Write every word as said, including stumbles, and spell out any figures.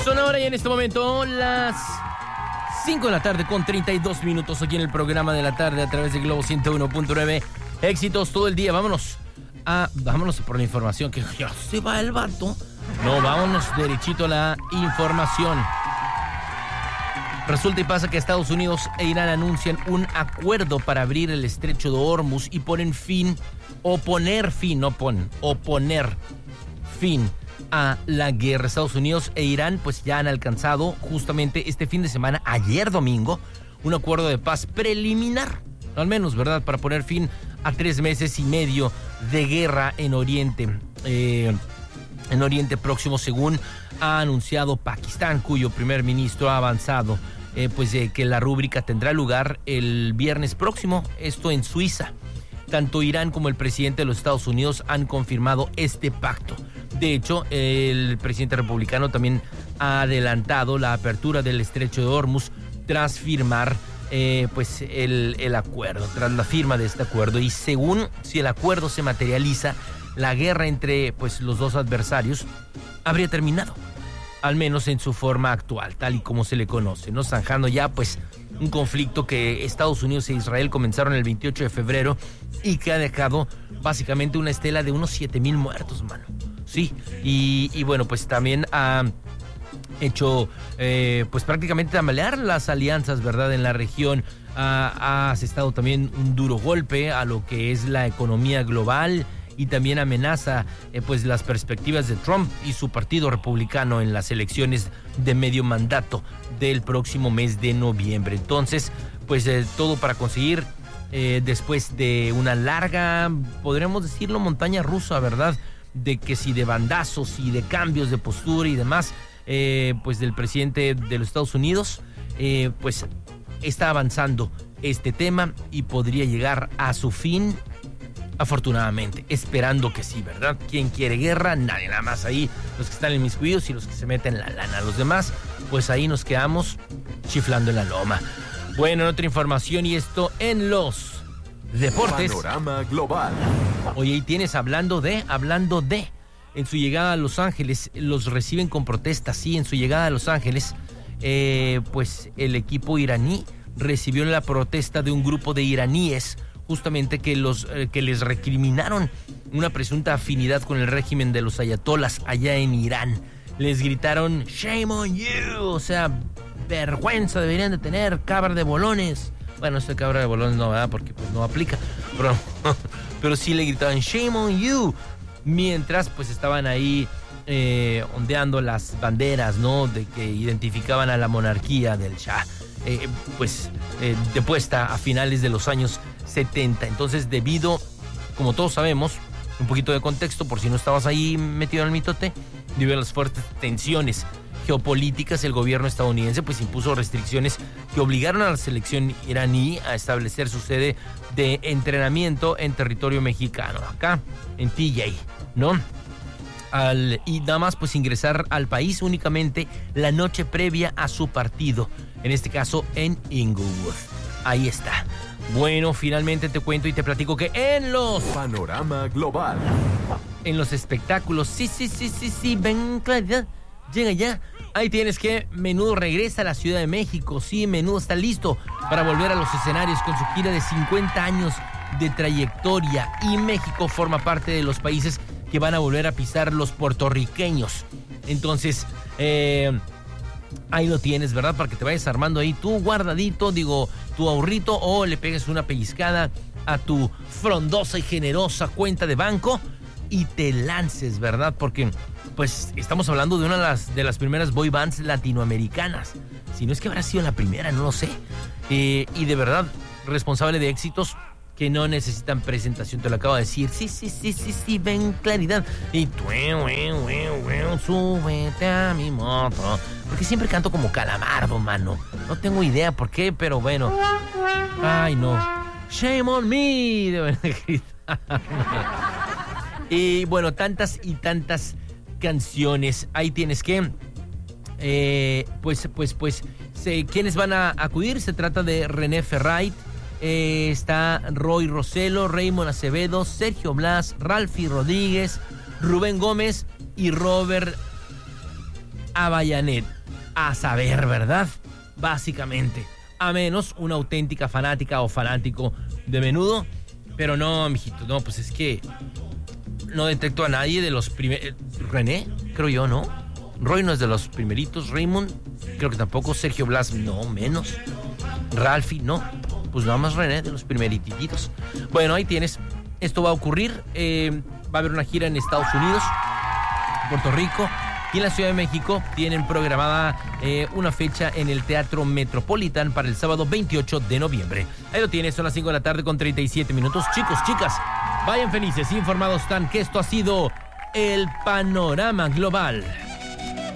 Son ahora y en este momento las cinco de la tarde con treinta y dos minutos aquí en el programa de la tarde a través de Globo ciento uno punto nueve. Éxitos todo el día. Vámonos a, vámonos por la información, que ya se va el vato. No, vámonos derechito a la información. Resulta y pasa que Estados Unidos e Irán anuncian un acuerdo para abrir el estrecho de Hormuz y ponen fin, o poner fin, no ponen, o poner fin a la guerra. Estados Unidos e Irán pues ya han alcanzado justamente este fin de semana, ayer domingo, un acuerdo de paz preliminar, al menos, ¿verdad?, para poner fin a tres meses y medio de guerra en Oriente, eh, en Oriente Próximo, según ha anunciado Pakistán, cuyo primer ministro ha avanzado eh, pues eh, que la rúbrica tendrá lugar el viernes próximo, esto en Suiza. Tanto Irán como el presidente de los Estados Unidos han confirmado este pacto. De hecho, el presidente republicano también ha adelantado la apertura del estrecho de Hormuz tras firmar eh, pues el, el acuerdo, tras la firma de este acuerdo. Y según si el acuerdo se materializa, la guerra entre pues los dos adversarios habría terminado, al menos en su forma actual, tal y como se le conoce, ¿no? Zanjando ya pues un conflicto que Estados Unidos e Israel comenzaron el veintiocho de febrero y que ha dejado básicamente una estela de unos siete mil muertos, mano. Sí, y, y bueno, pues también ha hecho eh, pues prácticamente tambalear las alianzas, ¿verdad?, en la región. Ha, ha asestado también un duro golpe a lo que es la economía global y también amenaza eh, pues las perspectivas de Trump y su partido republicano en las elecciones de medio mandato del próximo mes de noviembre. Entonces, pues eh, todo para conseguir, eh, después de una larga, podríamos decirlo, montaña rusa, ¿verdad?, de que si de bandazos y de cambios de postura y demás, eh, pues del presidente de los Estados Unidos, eh, pues está avanzando este tema y podría llegar a su fin, afortunadamente, esperando que sí, ¿verdad? ¿Quién quiere guerra? Nadie, nada más ahí los que están inmiscuidos y los que se meten la lana. Los demás, pues ahí nos quedamos chiflando en la loma. Bueno, en otra información, y esto en los deportes. Panorama global. Oye, y tienes hablando de, hablando de, en su llegada a Los Ángeles, los reciben con protestas, sí, en su llegada a Los Ángeles, eh, pues el equipo iraní recibió la protesta de un grupo de iraníes, justamente que los eh, que les recriminaron una presunta afinidad con el régimen de los ayatolas allá en Irán. Les gritaron "Shame on you", o sea, vergüenza deberían de tener, cabra de bolones. Bueno, este cabra de bolones no, ¿verdad?, porque pues no aplica, pero, pero sí le gritaban "Shame on you", mientras pues estaban ahí eh, ondeando las banderas, ¿no?, de que identificaban a la monarquía del Shah, eh, pues eh, depuesta a finales de los años setenta. Entonces, debido, como todos sabemos, un poquito de contexto por si no estabas ahí metido en el mitote, debido a las fuertes tensiones geopolíticas, el gobierno estadounidense pues impuso restricciones que obligaron a la selección iraní a establecer su sede de entrenamiento en territorio mexicano, acá en T J, ¿no? Al, y nada más pues ingresar al país únicamente la noche previa a su partido, en este caso en Inglewood. Ahí está. Bueno, finalmente te cuento y te platico que en los... Panorama global. En los espectáculos, sí, sí, sí, sí, sí, ven, claridad, llega ya. Ahí tienes que Menudo regresa a la Ciudad de México. Sí, Menudo está listo para volver a los escenarios con su gira de cincuenta años de trayectoria. Y México forma parte de los países que van a volver a pisar los puertorriqueños. Entonces, eh... ahí lo tienes, ¿verdad? Para que te vayas armando ahí tu guardadito, digo, tu ahorrito, o le pegues una pellizcada a tu frondosa y generosa cuenta de banco y te lances, ¿verdad? Porque, pues, estamos hablando de una de las, de las primeras boy bands latinoamericanas. Si no es que habrá sido la primera, no lo sé. Eh, y de verdad, responsable de éxitos que no necesitan presentación, te lo acabo de decir. Sí, sí, sí, sí, sí, ven claridad. Y tú, súbete a mi moto. Porque siempre canto como Calamardo, mano. No tengo idea por qué, pero bueno. Ay, no. Shame on me. Deben gritar. Y bueno, tantas y tantas canciones. Ahí tienes que... Eh, pues, pues, pues, se, ¿quiénes van a acudir? Se trata de René Ferrait. Eh, está Roy Roselo, Raymond Acevedo, Sergio Blas, Ralphie Rodríguez, Rubén Gómez y Robert Avallanet. a saber, ¿verdad? Básicamente. A menos una auténtica fanática o fanático de Menudo. Pero no, mijito, no, pues es que no detecto a nadie de los primeros. René, creo yo, ¿no? Roy no es de los primeritos. Raymond, creo que tampoco. Sergio Blas, no, menos. Ralphie, no. Pues nada más René, de los primerititos. Bueno, ahí tienes. Esto va a ocurrir. Eh, va a haber una gira en Estados Unidos, Puerto Rico y en la Ciudad de México. Tienen programada eh, una fecha en el Teatro Metropolitan para el sábado veintiocho de noviembre. Ahí lo tienes, son las cinco de la tarde con treinta y siete minutos. Chicos, chicas, vayan felices, informados están que esto ha sido el Panorama Global.